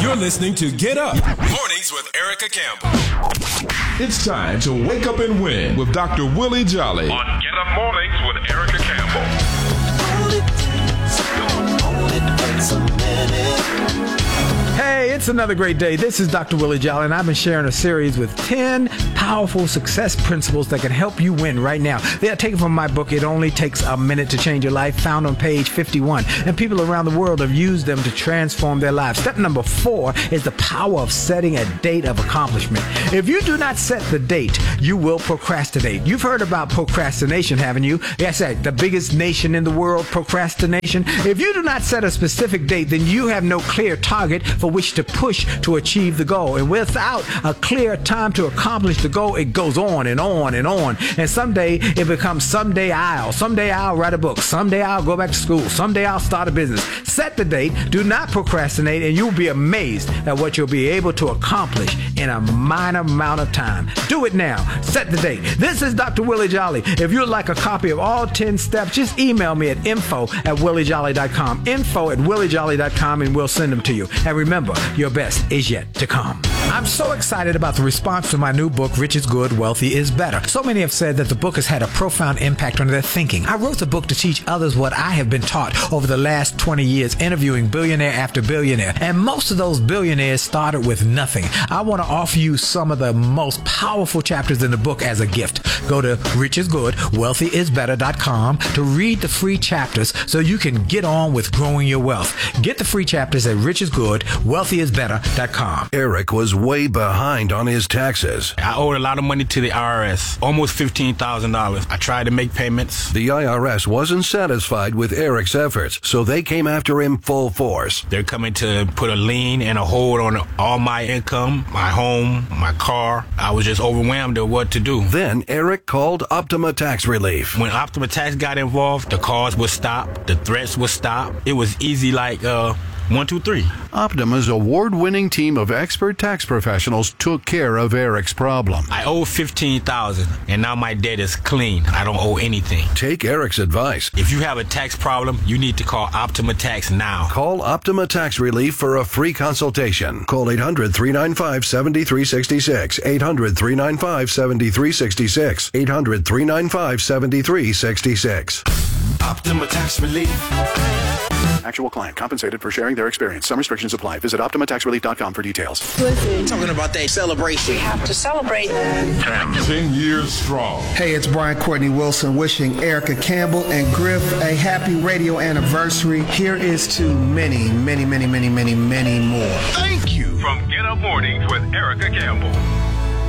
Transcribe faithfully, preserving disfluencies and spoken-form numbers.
You're listening to Get Up Mornings with Erica Campbell. It's time to wake up and win with Doctor Willie Jolly on Get Up Mornings with Erica Campbell. Hey, it's another great day. This is Doctor Willie Jolly, and I've been sharing a series with ten powerful success principles that can help you win right now. They are taken from my book, It Only Takes a Minute to Change Your Life, found on page fifty-one. And people around the world have used them to transform their lives. Step number four is the power of setting a date of accomplishment. If you do not set the date, you will procrastinate. You've heard about procrastination, haven't you? Yes, the biggest nation in the world, procrastination. If you do not set a specific date, then you have no clear target for which to push to achieve the goal. And without a clear time to accomplish the goal, it goes on and on and on. And someday it becomes someday I'll. Someday I'll write a book. Someday I'll go back to school. Someday I'll start a business. Set the date. Do not procrastinate, and you'll be amazed at what you'll be able to accomplish in a minor amount of time. Do it now. Set the date. This is Doctor Willie Jolly. If you'd like a copy of all ten steps, just email me at info at willie jolly dot com. Info at willie jolly dot com, and we'll send them to you. And remember, your best is yet to come. I'm so excited about the response to my new book, Rich is Good, Wealthy is Better. So many have said that the book has had a profound impact on their thinking. I wrote the book to teach others what I have been taught over the last twenty years, interviewing billionaire after billionaire. And most of those billionaires started with nothing. I want to offer you some of the most powerful chapters in the book as a gift. Go to rich is good wealthy is better dot com to read the free chapters so you can get on with growing your wealth. Get the free chapters at rich is good wealthy is better dot com. Eric was way behind on his taxes. I owed a lot of money to the I R S, almost fifteen thousand dollars. I tried to make payments. The I R S wasn't satisfied with Eric's efforts, so they came after him full force. They're coming to put a lien and a hold on all my income, my home, my car. I was just overwhelmed at what to do. Then Eric called Optima Tax Relief. When Optima Tax got involved, the calls would stop, the threats would stop. It was easy like, uh, One, two, three. Optima's award-winning team of expert tax professionals took care of Eric's problem. I owe fifteen thousand dollars, and now my debt is clean. I don't owe anything. Take Eric's advice. If you have a tax problem, you need to call Optima Tax now. Call Optima Tax Relief for a free consultation. Call eight hundred, three nine five, seven three six six. eight hundred, three nine five, seven three six six. eight hundred, three nine five, seven three six six. Optima Tax Relief. Actual client compensated for sharing their experience. Some restrictions apply. Visit optima tax relief dot com for details. Talking about that celebration. We have to celebrate. ten years strong. Hey, it's Brian Courtney Wilson wishing Erica Campbell and Griff a happy radio anniversary. Here is to many, many, many, many, many, many more. Thank you. From Get Up Mornings with Erica Campbell.